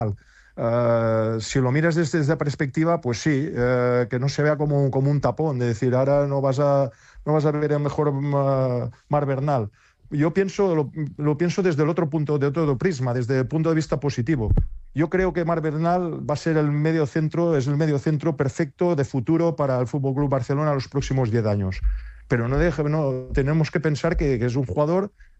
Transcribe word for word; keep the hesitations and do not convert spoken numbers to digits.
Uh, si lo miras desde esa perspectiva, pues sí, uh, que no se vea como, como un tapón, de decir, ahora no vas a, no vas a ver el mejor uh, Marc Bernal. Yo pienso, lo, lo pienso desde el otro punto, de otro prisma, desde el punto de vista positivo. Yo creo que Marc Bernal va a ser el medio centro, es el medio centro perfecto de futuro para el F C Barcelona los próximos diez años. Pero no, deje, no tenemos que pensar que, que es un jugador